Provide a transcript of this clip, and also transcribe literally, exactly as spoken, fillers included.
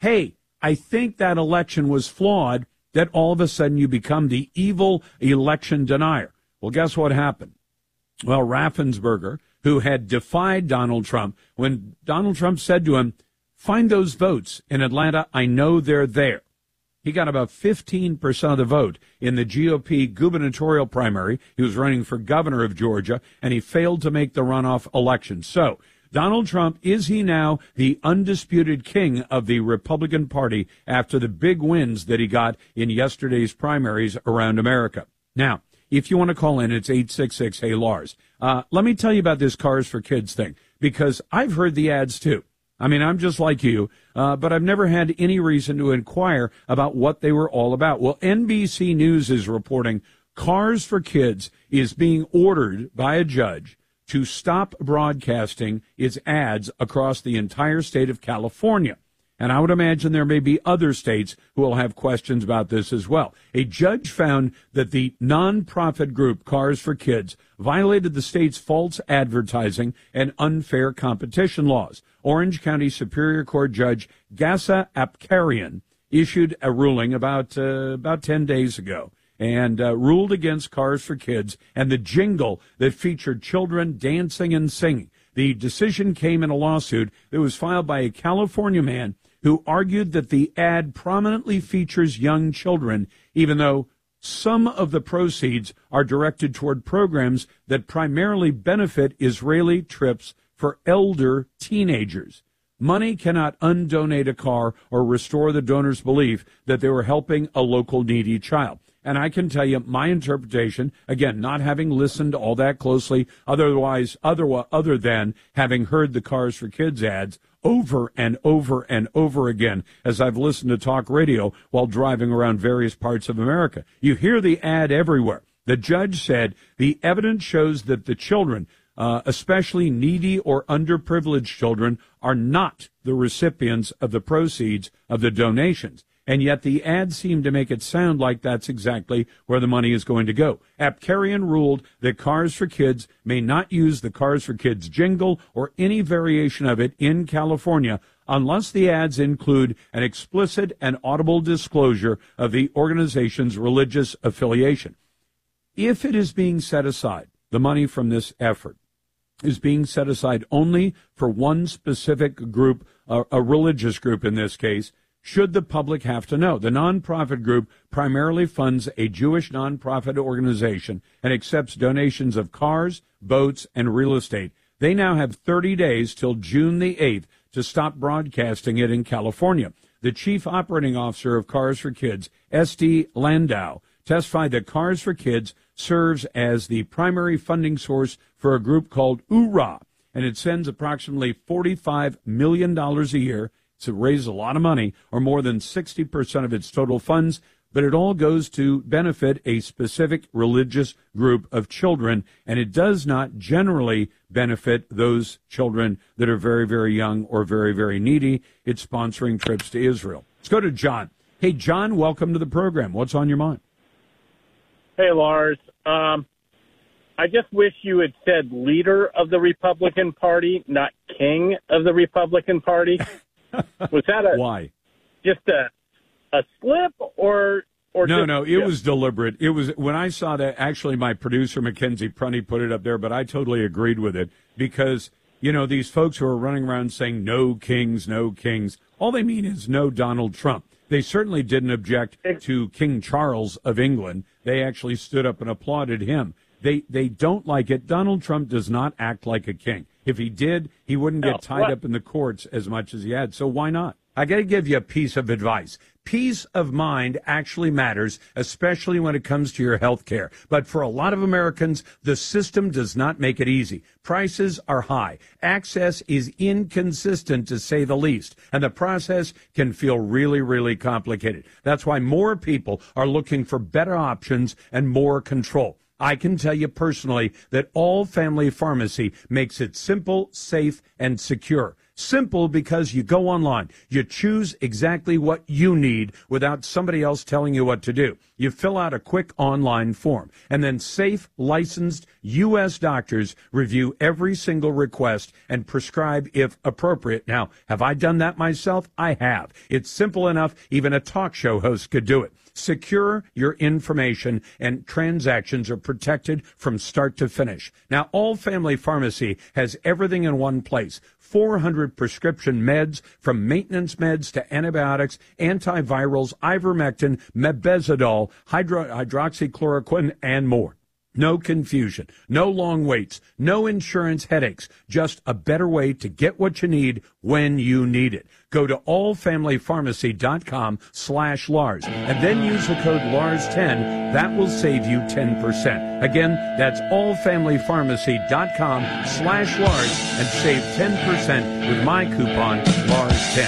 hey, I think that election was flawed, that all of a sudden you become the evil election denier. Well, guess what happened? Well, Raffensperger, who had defied Donald Trump, when Donald Trump said to him, find those votes in Atlanta, I know they're there. He got about fifteen percent of the vote in the G O P gubernatorial primary. He was running for governor of Georgia, and he failed to make the runoff election. So, Donald Trump, is he now the undisputed king of the Republican Party after the big wins that he got in yesterday's primaries around America? Now, if you want to call in, it's eight six six, hey, Lars. Uh, let me tell you about this Cars for Kids thing, because I've heard the ads, too. I mean, I'm just like you, uh, but I've never had any reason to inquire about what they were all about. Well, N B C News is reporting Cars for Kids is being ordered by a judge to stop broadcasting its ads across the entire state of California. And I would imagine there may be other states who will have questions about this as well. A judge found that the nonprofit group Cars for Kids violated the state's false advertising and unfair competition laws. Orange County Superior Court Judge Gasa Apkarian issued a ruling about uh, about ten days ago and uh, ruled against Cars for Kids and the jingle that featured children dancing and singing. The decision came in a lawsuit that was filed by a California man who argued that the ad prominently features young children, even though some of the proceeds are directed toward programs that primarily benefit Israeli trips for elder teenagers. Money cannot undonate a car or restore the donor's belief that they were helping a local needy child. And I can tell you my interpretation, again, not having listened all that closely, otherwise, other, other than having heard the Cars for Kids ads over and over and over again as I've listened to talk radio while driving around various parts of America. You hear the ad everywhere. The judge said the evidence shows that the children, uh, especially needy or underprivileged children, are not the recipients of the proceeds of the donations. And yet the ads seem to make it sound like that's exactly where the money is going to go. Apkarian ruled that Cars for Kids may not use the Cars for Kids jingle or any variation of it in California unless the ads include an explicit and audible disclosure of the organization's religious affiliation. If it is being set aside, the money from this effort is being set aside only for one specific group, a, a religious group in this case, should the public have to know? The nonprofit group primarily funds a Jewish nonprofit organization and accepts donations of cars, boats, and real estate. They now have thirty days till June the eighth to stop broadcasting it in California. The chief operating officer of Cars for Kids, Esty Landau, testified that Cars for Kids serves as the primary funding source for a group called U R A, and it sends approximately forty-five million dollars a year to raise a lot of money, or more than sixty percent of its total funds, but it all goes to benefit a specific religious group of children, and it does not generally benefit those children that are very, very young or very, very needy. It's sponsoring trips to Israel. Let's go to John. Hey, John, welcome to the program. What's on your mind? Hey, Lars. Um, I just wish you had said leader of the Republican Party, not king of the Republican Party. Was that a why? Just a a slip or or no? Just, no, it yeah. was deliberate. It was when I saw that. Actually, my producer Mackenzie Prunty put it up there, but I totally agreed with it because you know these folks who are running around saying no kings, no kings. All they mean is no Donald Trump. They certainly didn't object to King Charles of England. They actually stood up and applauded him. They they don't like it. Donald Trump does not act like a king. If he did, he wouldn't get tied what? up in the courts as much as he had. So why not? I got to give you a piece of advice. Peace of mind actually matters, especially when it comes to your health care. But for a lot of Americans, the system does not make it easy. Prices are high. Access is inconsistent, to say the least. And the process can feel really, really complicated. That's why more people are looking for better options and more control. I can tell you personally that All Family Pharmacy makes it simple, safe, and secure. Simple because you go online. You choose exactly what you need without somebody else telling you what to do. You fill out a quick online form, and then safe, licensed U S doctors review every single request and prescribe if appropriate. Now, have I done that myself? I have. It's simple enough, even a talk show host could do it. Secure your information, and transactions are protected from start to finish. Now, All Family Pharmacy has everything in one place. four hundred prescription meds, from maintenance meds to antibiotics, antivirals, ivermectin, mebendazole, hydro- hydroxychloroquine, and more. No confusion, no long waits, no insurance headaches, just a better way to get what you need when you need it. Go to allfamilypharmacy.com slash Lars and then use the code Lars ten. That will save you ten percent. Again, that's allfamilypharmacy.com slash Lars and save ten percent with my coupon Lars ten.